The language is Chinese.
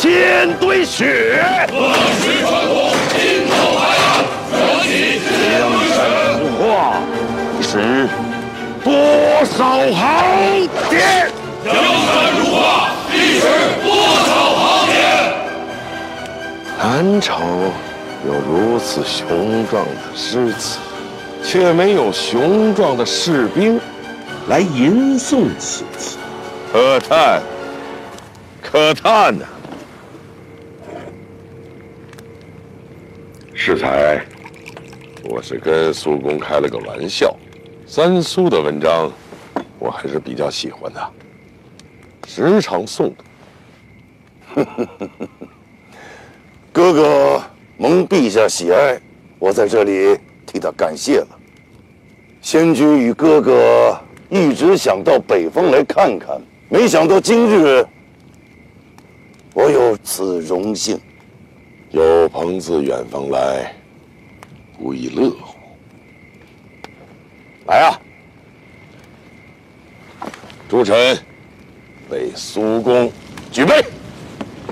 千堆雪。 恶石传统，金口海岸，卷起江山不化，是多少航天？ 江山如画，历时多少航天？ 南朝有如此雄壮的诗词，却没有雄壮的士兵来吟诵此词，可叹，可叹呐！适才，我是跟苏公开了个玩笑。三苏的文章，我还是比较喜欢的，时常诵读。 哥哥蒙陛下喜爱，我在这里替他感谢了。先居与哥哥一直想到北方来看看，没想到今日我有此荣幸。 有朋自远方来，不亦乐乎？来啊！诸臣为苏公举杯。